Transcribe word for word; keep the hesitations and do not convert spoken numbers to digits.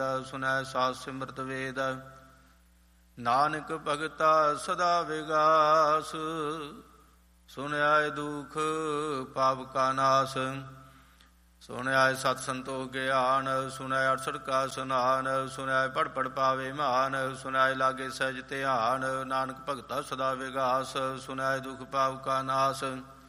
ਸੁਨੈ ਸਾਧ ਸਿਮਰਤ ਵੇਦ। ਨਾਨਕ ਭਗਤਾ ਸਦਾ ਵਿਗਾਸ, ਸੁਣਿਆ ਦੁਖ ਪਾਪ ਕਾ ਨਾਸ। ਸੁਣਿਆ ਸਤ ਸੰਤੋਖ ਗਿਆਨ, ਸੁਣਿਆ ਅਠਸਠ ਕਾ ਸੁਨਾਨ। ਸੁਣਿਆ ਪੜ ਪੜ ਪਾਵੇ ਮਾਨ, ਸੁਣਿਆ ਲਾਗੇ ਸਹਿਜ ਧਿਆਨ। ਨਾਨਕ ਭਗਤਾ ਸਦਾ ਵਿਗਾਸ, ਸੁਣਿਆ ਦੁਖ ਪਾਪ ਕਾ ਨਾਸ।